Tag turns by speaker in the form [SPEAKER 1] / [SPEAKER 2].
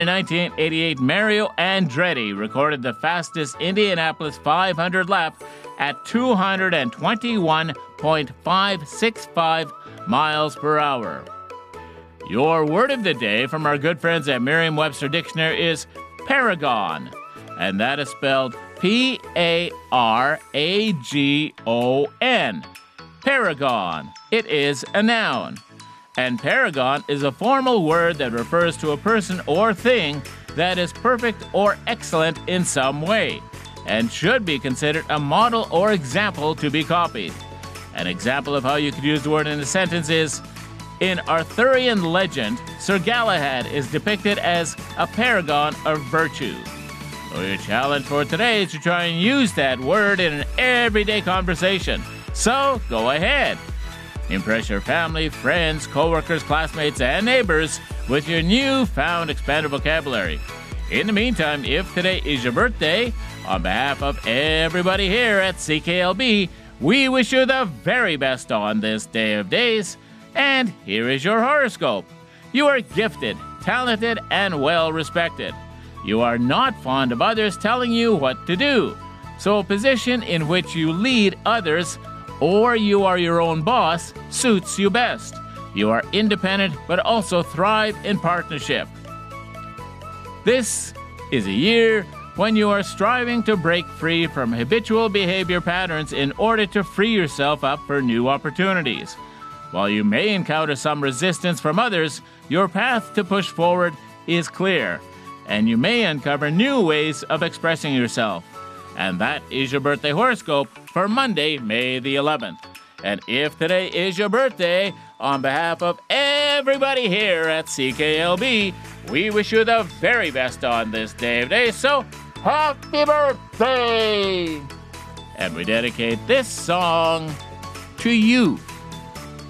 [SPEAKER 1] In 1988, Mario Andretti recorded the fastest Indianapolis 500 lap at 221.565 miles per hour. Your word of the day from our good friends at Merriam-Webster Dictionary is paragon, and that is spelled P-A-R-A-G-O-N. Paragon. It is a noun. And paragon is a formal word that refers to a person or thing that is perfect or excellent in some way, and should be considered a model or example to be copied. An example of how you could use the word in a sentence is, in Arthurian legend, Sir Galahad is depicted as a paragon of virtue. So your challenge for today is to try and use that word in an everyday conversation. So go ahead. Impress your family, friends, coworkers, classmates, and neighbors with your newfound expanded vocabulary. In the meantime, if today is your birthday, on behalf of everybody here at CKLB, we wish you the very best on this day of days. And here is your horoscope. You are gifted, talented, and well-respected. You are not fond of others telling you what to do. So a position in which you lead others or you are your own boss suits you best. You are independent but also thrive in partnership. This is a year when you are striving to break free from habitual behavior patterns in order to free yourself up for new opportunities. While you may encounter some resistance from others, your path to push forward is clear, and you may uncover new ways of expressing yourself. And that is your birthday horoscope for Monday, May the 11th. And if today is your birthday, on behalf of everybody here at CKLB, we wish you the very best on this day of days. So, happy birthday! And we dedicate this song to you.